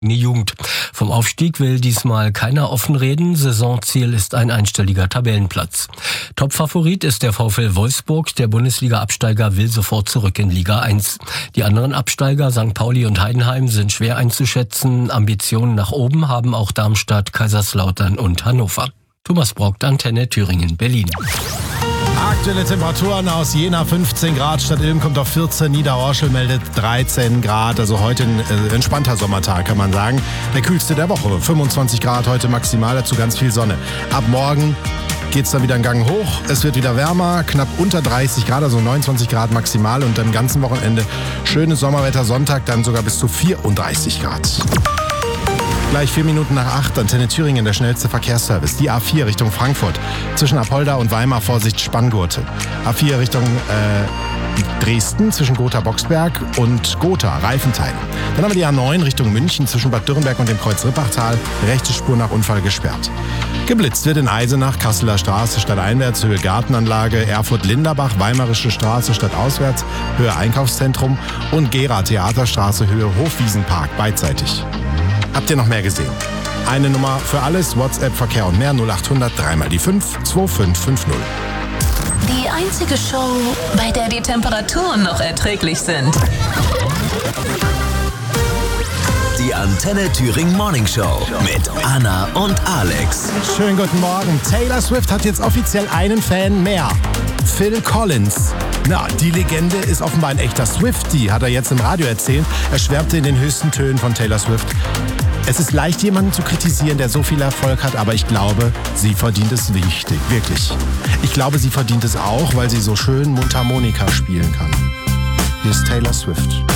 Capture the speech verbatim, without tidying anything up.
Die Jugend. Vom Aufstieg will diesmal keiner offen reden. Saisonziel ist ein einstelliger Tabellenplatz. Topfavorit ist der VfL Wolfsburg. Der Bundesliga-Absteiger will sofort zurück in Liga eins. Die anderen Absteiger, Sankt Pauli und Heidenheim, sind schwer einzuschätzen. Ambitionen nach oben haben auch Darmstadt, Kaiserslautern und Hannover. Thomas Brockt, Antenne Thüringen, Berlin. Aktuelle Temperaturen aus Jena fünfzehn Grad, Stadt Ilm kommt auf vierzehn, Niederorschel meldet dreizehn Grad, also heute ein äh, entspannter Sommertag, kann man sagen. Der kühlste der Woche, fünfundzwanzig Grad heute maximal, dazu ganz viel Sonne. Ab morgen geht's dann wieder einen Gang hoch, es wird wieder wärmer, knapp unter dreißig Grad, also neunundzwanzig Grad maximal und am ganzen Wochenende schönes Sommerwetter, Sonntag dann sogar bis zu vierunddreißig Grad. Gleich vier Minuten nach acht, Antenne Thüringen, der schnellste Verkehrsservice. Die A vier Richtung Frankfurt. Zwischen Apolda und Weimar, Vorsicht, Spanngurte. A vier Richtung äh, Dresden, zwischen Gotha-Boxberg und Gotha, Reifenteil. Dann haben wir die A neun Richtung München, zwischen Bad Dürrenberg und dem Kreuz Rippachtal. Rechte Spur nach Unfall gesperrt. Geblitzt wird in Eisenach, Kasseler Straße, stadteinwärts, Höhe Gartenanlage, Erfurt-Linderbach, Weimarische Straße, stadtauswärts, Höhe Einkaufszentrum und Gera Theaterstraße, Höhe Hofwiesenpark, beidseitig. Habt ihr noch mehr gesehen? Eine Nummer für alles, WhatsApp, Verkehr und mehr, null achthundert, dreimal die fünf, zwei fünf fünf null. Die einzige Show, bei der die Temperaturen noch erträglich sind. Die Antenne Thüringen Morning Show mit Anna und Alex. Schönen guten Morgen. Taylor Swift hat jetzt offiziell einen Fan mehr. Phil Collins. Na, die Legende ist offenbar ein echter Swiftie, hat er jetzt im Radio erzählt. Er schwärmte in den höchsten Tönen von Taylor Swift. Es ist leicht, jemanden zu kritisieren, der so viel Erfolg hat, aber ich glaube, sie verdient es wichtig, wirklich. Ich glaube, sie verdient es auch, weil sie so schön Mundharmonika spielen kann. Hier ist Taylor Swift.